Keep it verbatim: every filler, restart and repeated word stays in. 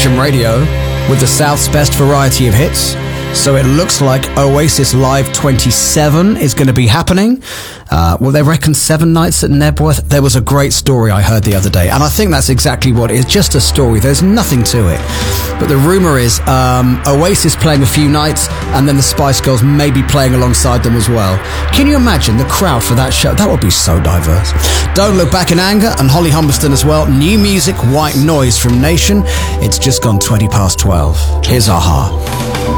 Nation Radio with the South's best variety of hits. So it looks like Oasis Live twenty-seven is going to be happening. Uh, well, they reckon seven nights at Nebworth. There was a great story I heard the other day, and I think that's exactly what it is, just a story. There's nothing to it. But the rumour is um, Oasis playing a few nights, and then the Spice Girls may be playing alongside them as well. Can you imagine the crowd for that show? That would be so diverse. Don't Look Back in Anger, and Holly Humberston as well. New music, White Noise from Nation. It's just gone twenty past twelve. Here's Aha.